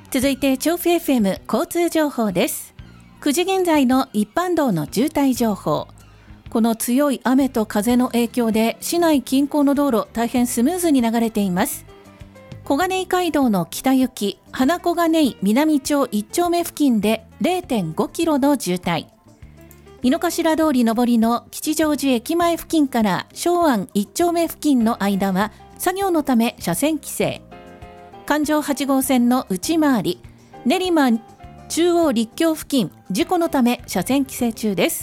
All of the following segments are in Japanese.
続いて調布 FM 交通情報です。9時現在の一般道の渋滞情報。この強い雨と風の影響で市内近郊の道路大変スムーズに流れています。小金井街道の北行き花小金井南町1丁目付近で 0.5 キロの渋滞、井の頭通り上りの吉祥寺駅前付近から松庵1丁目付近の間は作業のため車線規制、環状8号線の内回り練馬中央立教付近事故のため車線規制中です。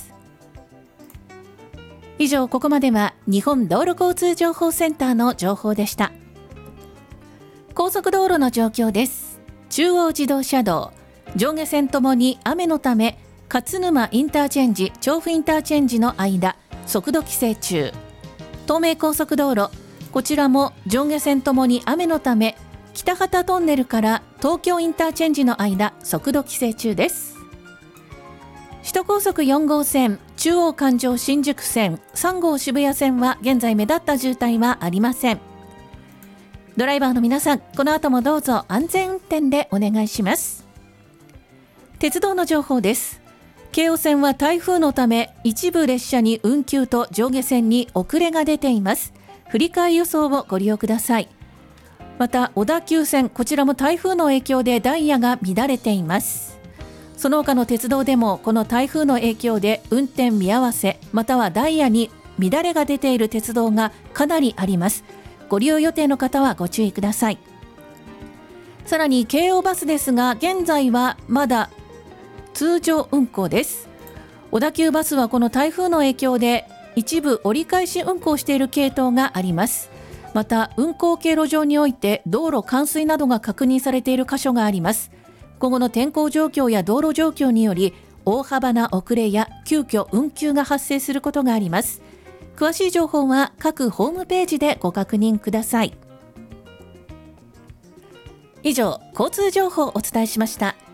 以上、ここまでは日本道路交通情報センターの情報でした。高速道路の状況です。中央自動車道上下線ともに雨のため勝沼インターチェンジ調布インターチェンジの間速度規制中。東名高速道路、こちらも上下線ともに雨のため北畑トンネルから東京インターチェンジの間速度規制中です。首都高速4号線中央環状新宿線3号渋谷線は現在目立った渋滞はありません。ドライバーの皆さん、この後もどうぞ安全運転でお願いします。鉄道の情報です。京王線は台風のため一部列車に運休と上下線に遅れが出ています。振り替え輸送をご利用ください。また小田急線、こちらも台風の影響でダイヤが乱れています。その他の鉄道でもこの台風の影響で運転見合わせまたはダイヤに乱れが出ている鉄道がかなりあります。ご利用予定の方はご注意ください。さらに京王バスですが現在はまだ通常運行です。小田急バスはこの台風の影響で一部折り返し運行している系統があります。また運行経路上において道路冠水などが確認されている箇所があります。今後の天候状況や道路状況により大幅な遅れや急遽運休が発生することがあります。詳しい情報は各ホームページでご確認ください。以上、交通情報をお伝えしました。